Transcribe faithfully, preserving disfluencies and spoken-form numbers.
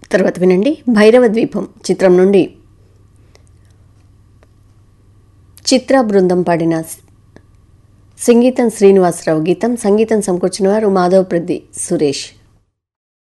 తర్వాత వినండి భైరవ ద్వీపం చిత్రం నుండి చిత్ర బృందం పాడిన సంగీతం శ్రీనివాసరావు, గీతం సంగీతం సమకూర్చిన వారు మాధవ్ ప్రది సురేష్.